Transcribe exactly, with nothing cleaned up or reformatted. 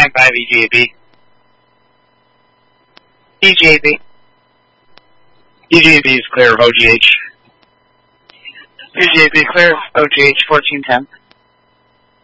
point five E G A B. E G A B. E G A B is clear of O G H. E G A B clear of O G H fourteen ten.